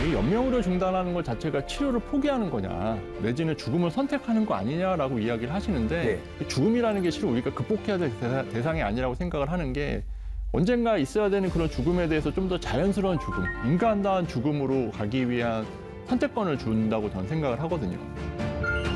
이 연명으로 중단하는 것 자체가 치료를 포기하는 거냐, 내지는 죽음을 선택하는 거 아니냐라고 이야기를 하시는데 죽음이라는 게 실은 우리가 극복해야 될 대상이 아니라고 생각을 하는 게 언젠가 있어야 되는 그런 죽음에 대해서 좀 더 자연스러운 죽음, 인간다운 죽음으로 가기 위한 선택권을 준다고 저는 생각을 하거든요.